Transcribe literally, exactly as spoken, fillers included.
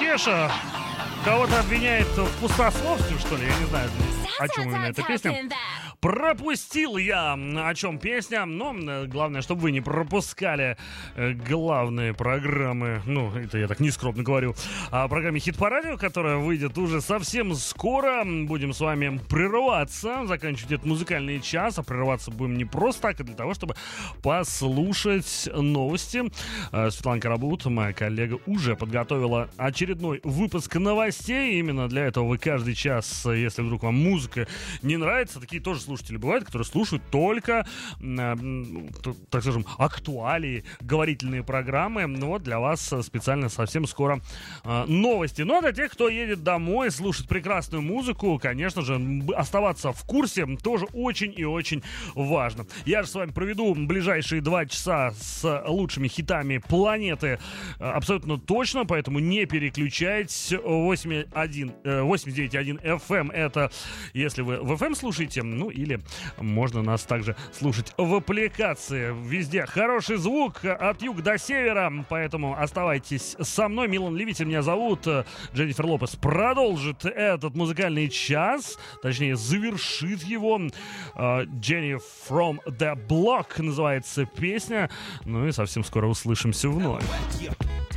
Кеша кого-то обвиняет в пустословстве, что ли? Я не знаю, о чем именно эта песня. Пропустил я, о чем песня, но главное, чтобы вы не пропускали главные программы, ну, это я так нескромно говорю, о программе «Хит по радио», которая выйдет уже совсем скоро. Будем с вами прерываться, заканчивать этот музыкальный час, а прерываться будем не просто так, а для того, чтобы послушать новости. Светлана Карабут, моя коллега, уже подготовила очередной выпуск новостей. Именно для этого вы каждый час, если вдруг вам музыка не нравится, такие тоже слушатели бывают, которые слушают только, э, так скажем, актуалии, говорительные программы. Ну вот для вас специально совсем скоро э, новости. Ну а для тех, кто едет домой, слушать прекрасную музыку, конечно же, оставаться в курсе тоже очень и очень важно. Я же с вами проведу ближайшие два часа с лучшими хитами планеты э, абсолютно точно, поэтому не переключайтесь. восемьдесят девять и один эф эм это если вы в эф эм слушаете, ну или можно нас также слушать в аппликации. Везде хороший звук от юга до севера, поэтому оставайтесь со мной. Милан Левити меня зовут. Дженнифер Лопес продолжит этот музыкальный час, точнее завершит его. Jenny from the Block называется песня. Ну и совсем скоро услышимся вновь.